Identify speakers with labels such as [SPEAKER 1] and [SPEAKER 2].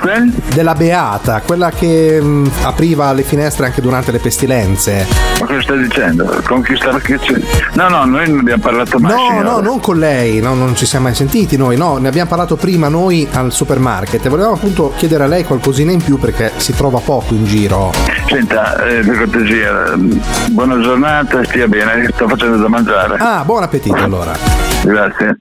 [SPEAKER 1] Della Beata, quella che apriva le finestre anche durante le pestilenze.
[SPEAKER 2] Ma cosa stai dicendo? Con chi sta? No, noi non abbiamo parlato mai.
[SPEAKER 1] No, non con lei, no, non ci siamo mai sentiti noi, no, ne abbiamo parlato prima noi al supermarket e volevamo appunto chiedere a lei qualcosina in più perché si trova poco in giro.
[SPEAKER 2] Senta, per cortesia, buona giornata, stia bene, sto facendo da mangiare.
[SPEAKER 1] Ah, buon appetito allora.
[SPEAKER 2] Grazie.